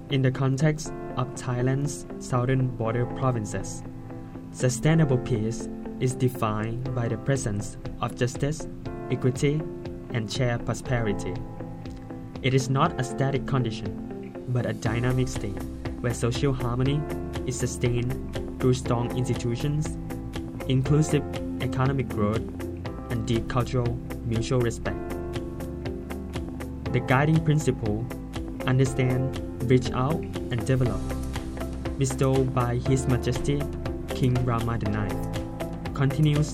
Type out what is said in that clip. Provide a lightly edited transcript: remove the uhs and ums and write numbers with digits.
In the context of Thailand's southern border provinces, sustainable peace is defined by the presence of justice, equity, and shared prosperity. It is not a static condition, but a dynamic state where social harmony is sustained through strong institutions, inclusive economic growth, and deep cultural mutual respect. The guiding principle, understand, reach out, and develop, bestowed by His Majesty King Rama IX, continues